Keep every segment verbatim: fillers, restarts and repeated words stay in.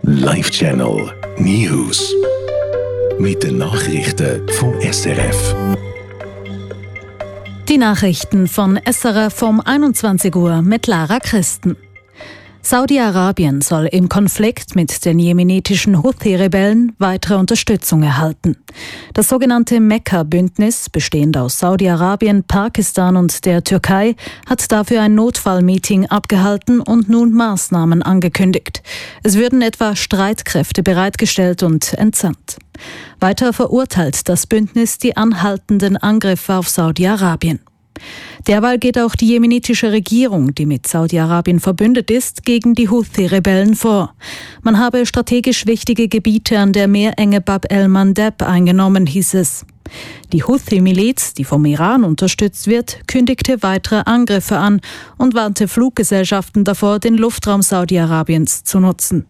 Live Channel News. Mit den Nachrichten von S R F. Die Nachrichten von S R F um einundzwanzig Uhr mit Lara Christen. Saudi-Arabien soll im Konflikt mit den jemenitischen Houthi-Rebellen weitere Unterstützung erhalten. Das sogenannte Mekka-Bündnis, bestehend aus Saudi-Arabien, Pakistan und der Türkei, hat dafür ein Notfallmeeting abgehalten und nun Maßnahmen angekündigt. Es würden etwa Streitkräfte bereitgestellt und entsandt. Weiter verurteilt das Bündnis die anhaltenden Angriffe auf Saudi-Arabien. Derweil geht auch die jemenitische Regierung, die mit Saudi-Arabien verbündet ist, gegen die Houthi-Rebellen vor. Man habe strategisch wichtige Gebiete an der Meerenge Bab el-Mandeb eingenommen, hieß es. Die Houthi-Miliz, die vom Iran unterstützt wird, kündigte weitere Angriffe an und warnte Fluggesellschaften davor, den Luftraum Saudi-Arabiens zu nutzen.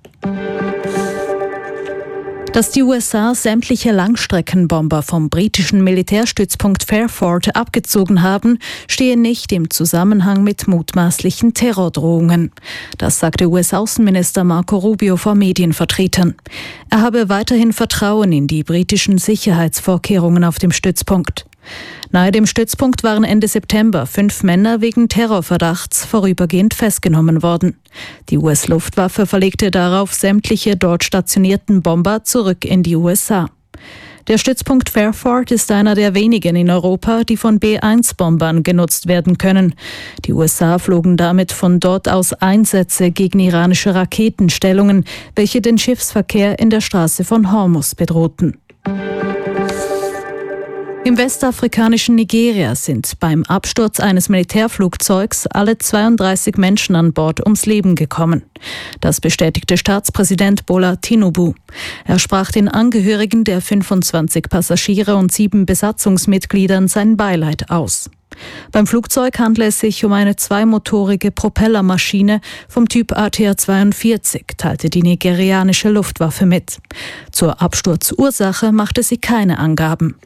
Dass die U S A sämtliche Langstreckenbomber vom britischen Militärstützpunkt Fairford abgezogen haben, stehe nicht im Zusammenhang mit mutmaßlichen Terrordrohungen. Das sagte U S-Außenminister Marco Rubio vor Medienvertretern. Er habe weiterhin Vertrauen in die britischen Sicherheitsvorkehrungen auf dem Stützpunkt. Nahe dem Stützpunkt waren Ende September fünf Männer wegen Terrorverdachts vorübergehend festgenommen worden. Die U S-Luftwaffe verlegte darauf sämtliche dort stationierten Bomber zurück in die U S A. Der Stützpunkt Fairford ist einer der wenigen in Europa, die von B eins Bombern genutzt werden können. Die U S A flogen damit von dort aus Einsätze gegen iranische Raketenstellungen, welche den Schiffsverkehr in der Straße von Hormuz bedrohten. Im westafrikanischen Nigeria sind beim Absturz eines Militärflugzeugs alle zweiunddreißig Menschen an Bord ums Leben gekommen. Das bestätigte Staatspräsident Bola Tinubu. Er sprach den Angehörigen der fünfundzwanzig Passagiere und sieben Besatzungsmitgliedern sein Beileid aus. Beim Flugzeug handle es sich um eine zweimotorige Propellermaschine vom Typ A T R zweiundvierzig, teilte die nigerianische Luftwaffe mit. Zur Absturzursache machte sie keine Angaben.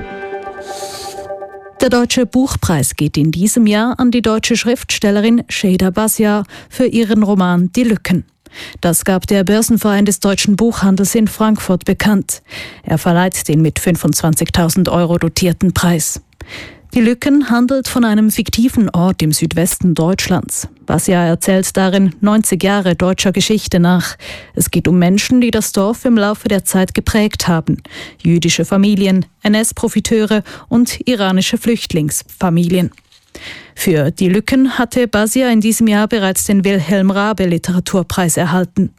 Der Deutsche Buchpreis geht in diesem Jahr an die deutsche Schriftstellerin Şeyda Basiar für ihren Roman Die Lücken. Das gab der Börsenverein des deutschen Buchhandels in Frankfurt bekannt. Er verleiht den mit fünfundzwanzigtausend Euro dotierten Preis. Die Lücken handelt von einem fiktiven Ort im Südwesten Deutschlands. Basiar erzählt darin neunzig Jahre deutscher Geschichte nach. Es geht um Menschen, die das Dorf im Laufe der Zeit geprägt haben. Jüdische Familien, N S-Profiteure und iranische Flüchtlingsfamilien. Für Die Lücken hatte Basiar in diesem Jahr bereits den Wilhelm Raabe Literaturpreis erhalten.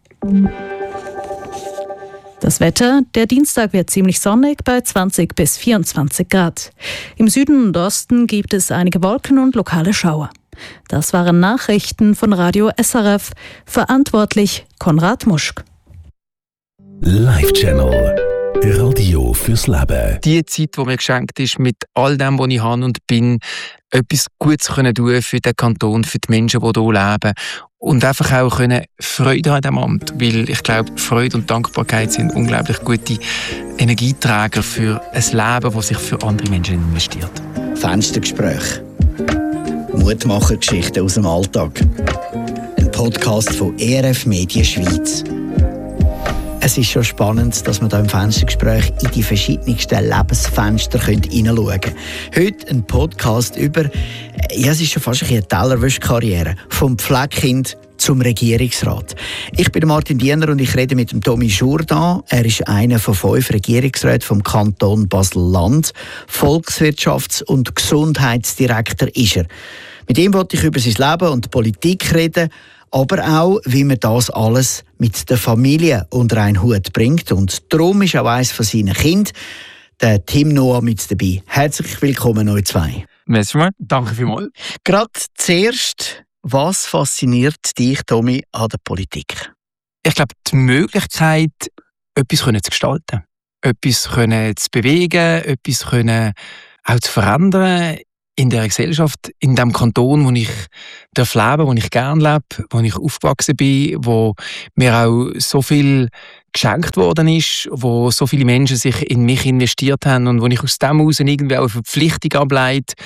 Das Wetter, der Dienstag wird ziemlich sonnig bei zwanzig bis vierundzwanzig Grad. Im Süden und Osten gibt es einige Wolken und lokale Schauer. Das waren Nachrichten von Radio S R F, verantwortlich Konrad Muschk. Live Channel Radio fürs Leben. Die Zeit, die mir geschenkt ist, mit all dem, was ich habe und bin, etwas Gutes können tun für den Kanton, für die Menschen, die hier leben. Und einfach auch können Freude haben an diesem Amt. Weil ich glaube, Freude und Dankbarkeit sind unglaublich gute Energieträger für ein Leben, das sich für andere Menschen investiert. Fenstergespräch. Mutmachergeschichten aus dem Alltag. Ein Podcast von E R F Medien Schweiz. Es ist schon spannend, dass man hier im Fenstergespräch in die verschiedensten Lebensfenster hineinschauen können. Heute ein Podcast über, ja, es ist schon fast eine Tellerwäschkarriere, vom Pflegekind zum Regierungsrat. Ich bin Martin Diener und ich rede mit dem Tommy Jourdan. Er ist einer von fünf Regierungsräten vom Kanton Basel-Land. Volkswirtschafts- und Gesundheitsdirektor ist er. Mit ihm wollte ich über sein Leben und Politik reden, aber auch, wie man das alles mit der Familie unter einen Hut bringt. Und darum ist auch eines von seinen Kindern, der Tim Noah, mit dabei. Herzlich willkommen euch zwei. Merci mal. Danke vielmals. Gerade zuerst, was fasziniert dich, Tommy, an der Politik? Ich glaube, die Möglichkeit, etwas zu gestalten, etwas zu bewegen, etwas auch zu verändern in der Gesellschaft, in dem Kanton, wo ich darf leben, wo ich gerne lebe, wo ich aufgewachsen bin, wo mir auch so viel geschenkt worden ist, wo so viele Menschen sich in mich investiert haben und wo ich aus dem heraus irgendwie auch eine Verpflichtung ableite,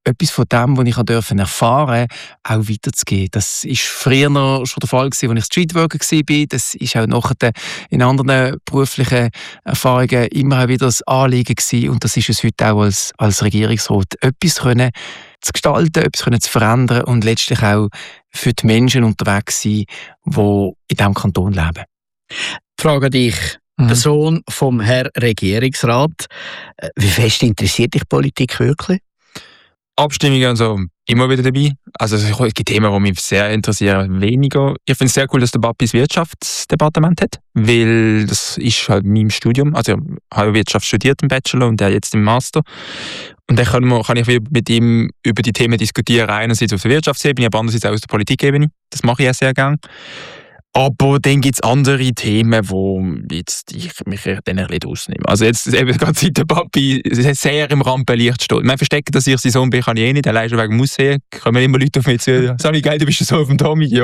etwas von dem, was ich erfahren durfte, auch weiterzugeben. Das war früher noch schon der Fall, als ich Streetworker war. Das war auch nachher in anderen beruflichen Erfahrungen immer auch wieder das Anliegen gewesen. Und das ist es heute auch als, als Regierungsrat. Etwas können zu gestalten, etwas können zu verändern und letztlich auch für die Menschen unterwegs sein, die in diesem Kanton leben. Ich frage dich, mhm. der Sohn vom Herrn Regierungsrat, wie fest interessiert dich Politik wirklich? Abstimmungen und so immer wieder dabei. Also es gibt Themen, die mich sehr interessieren, weniger. Ich finde es sehr cool, dass der Papi das Wirtschaftsdepartement hat, weil das ist halt mein Studium. Also ich habe Wirtschaft studiert im Bachelor und der jetzt im Master. Und dann kann, man, kann ich mit ihm über die Themen diskutieren, einerseits auf der Wirtschaftsebene, aber andererseits auch aus der Politikebene. Das mache ich auch sehr gerne. Aber dann gibt es andere Themen, wo jetzt ich mich dann ein bisschen rausnehme. Also jetzt eben gerade seit der Papi sehr im Rampenlicht steht. Man versteckt, dass ich sein Sohn bin, kann ich eh nicht. Allein schon wegen Museen kommen immer Leute auf mich zu. Sag geil, du bist der Sohn von Tommy. Ja.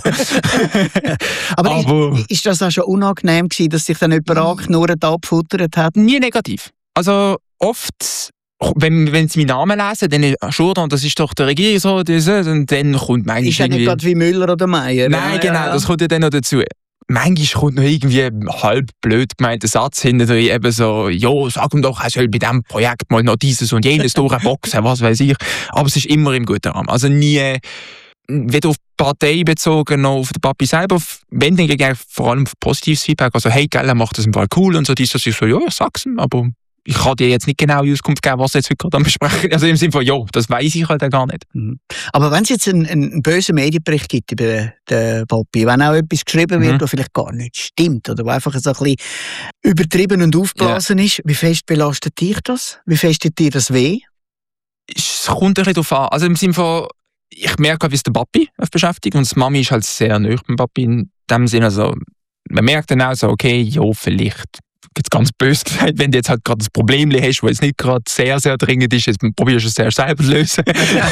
Aber, Aber ist, ist das auch schon unangenehm gewesen, dass sich dann jemand angeknurrt abgefuttert hat? Nie negativ. Also oft... Wenn, wenn sie meinen Namen lesen, dann ist schon, und das ist doch der Regierungsrat, und dann kommt manchmal ist ja nicht gerade wie Müller oder Meier. Nein, ja, genau, ja. Das kommt ja dann noch dazu. Manchmal kommt noch irgendwie ein halb blöd gemeinter Satz hinter drin, eben so, ja, sag ihm doch, er soll bei diesem Projekt mal noch dieses und jenes durchboxen, was weiß ich. Aber es ist immer im guten Rahmen. Also nie, weder auf die Partei bezogen noch auf den Papi selber. Wenn, dann kriege ich vor allem positives Feedback. Also, hey, gell, er macht das im Fall cool und so, dies, das, ich so, ja, ich sag's ihm, aber ich kann dir jetzt nicht genau die Auskunft geben, was jetzt heute gerade am Besprechen. Also im Sinne von, ja, das weiss ich halt auch gar nicht. Mhm. Aber wenn es jetzt einen, einen bösen Medienbericht gibt über den Papi, wenn auch etwas geschrieben wird, mhm. was vielleicht gar nicht stimmt oder was einfach so ein bisschen übertrieben und aufgeblasen ja. ist, wie fest belastet dich das? Wie fest tut dir das weh? Es kommt ein bisschen darauf an. Also im Sinne von, ich merke, wie es der Papi beschäftigt und die Mami ist halt sehr nahe beim Papi in dem Sinne. Also man merkt dann auch so, okay, ja, vielleicht jetzt ganz böse gesagt, wenn du jetzt halt gerade das Problem hast, das jetzt nicht gerade sehr, sehr dringend ist, jetzt probierst du es sehr selber zu lösen.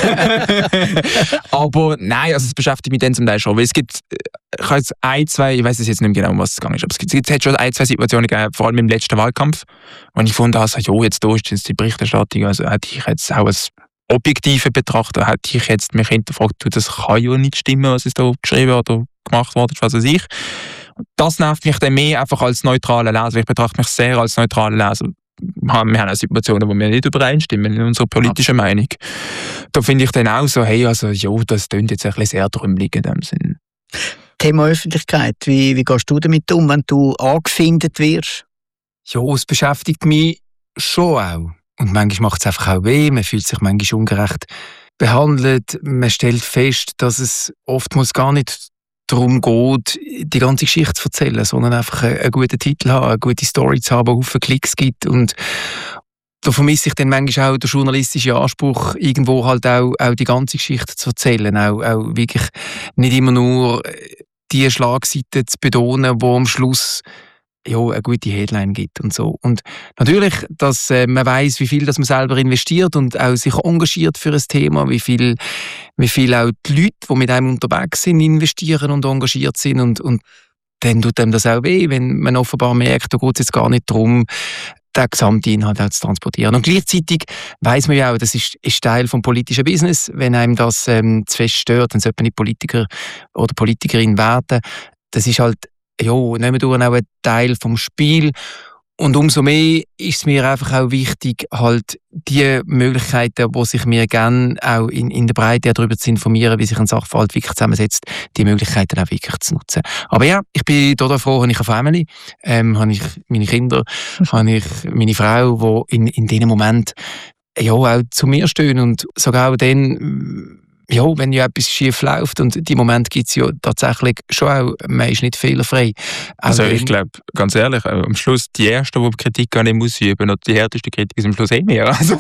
Aber nein, also es beschäftigt mich dann zum Teil schon, weil es gibt, ich habe jetzt ein, zwei, ich weiß jetzt nicht mehr genau, um was es gegangen ist, aber es gibt es hat schon ein, zwei Situationen gegeben, vor allem im letzten Wahlkampf, wo ich gefunden habe, jo, jetzt da ist jetzt die Berichterstattung, also hätte ich jetzt auch als objektiven Betrachter, hätte ich jetzt mich hinterfragt, das kann ja nicht stimmen, was ist da geschrieben oder gemacht worden, was weiß ich. Das nervt mich dann mehr einfach als neutraler Leser. Ich betrachte mich sehr als neutraler Leser. Wir haben auch Situationen, wo wir nicht übereinstimmen in unserer politischen ja. Meinung. Da finde ich dann auch so, hey, also, jo, das klingt jetzt ein bisschen sehr trümmelig in dem Sinn. Thema Öffentlichkeit, wie, wie gehst du damit um, wenn du angefindet wirst? Ja, es beschäftigt mich schon auch. Und manchmal macht es einfach auch weh, man fühlt sich manchmal ungerecht behandelt. Man stellt fest, dass es oftmals gar nicht darum geht, die ganze Geschichte zu erzählen, sondern einfach einen guten Titel haben, eine gute Story zu haben, die viele Klicks gibt. Und da vermisse ich dann manchmal auch den journalistischen Anspruch, irgendwo halt auch, auch die ganze Geschichte zu erzählen. Auch, auch wirklich nicht immer nur die Schlagseite zu betonen, die am Schluss ja, eine gute Headline gibt und so. Und natürlich, dass äh, man weiss, wie viel dass man selber investiert und auch sich engagiert für ein Thema, wie viel, wie viel auch die Leute, die mit einem unterwegs sind, investieren und engagiert sind. Und, und dann tut einem das auch weh, wenn man offenbar merkt, da geht es jetzt gar nicht darum, den gesamten Inhalt auch zu transportieren. Und gleichzeitig weiss man ja auch, das ist, ist Teil des politischen Business. Wenn einem das ähm, zu fest stört, dann sollte man nicht Politiker oder Politikerin werden. Das ist halt ja, nehmen wir durch auch ein Teil vom Spiel. Und umso mehr ist es mir einfach auch wichtig, halt die Möglichkeiten, die sich mir gerne auch in, in der Breite darüber zu informieren, wie sich ein Sachverhalt wirklich zusammensetzt, die Möglichkeiten auch wirklich zu nutzen. Aber ja, ich bin total froh, habe ich eine Family, ähm, habe ich meine Kinder, habe ich meine Frau, die in, in diesem Moment ja, auch zu mir stehen und sogar auch dann, ja, wenn ja etwas schief läuft, und die Moment gibt es ja tatsächlich schon auch, man ist nicht fehlerfrei. Also ich glaube, ganz ehrlich, am Schluss die Erste, die Kritik gar nicht muss üben, und die härteste Kritik ist am Schluss eh mehr. Also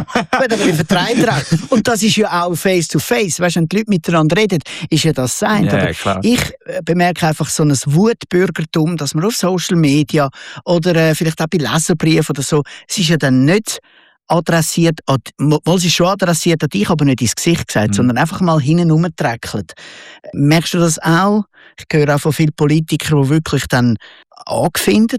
und das ist ja auch face-to-face. Weißt du, wenn die Leute miteinander reden, ist ja das sein. Ja, klar. Ich bemerke einfach so ein Wutbürgertum, dass man auf Social Media oder äh, vielleicht auch bei Leserbriefen oder so, es ist ja dann nicht adressiert, wohl sie schon adressiert an dich, aber nicht ins Gesicht gesagt, mhm. sondern einfach mal hinten rumträckelt. Merkst du das auch? Ich höre auch von vielen Politikern, die wirklich dann angefindet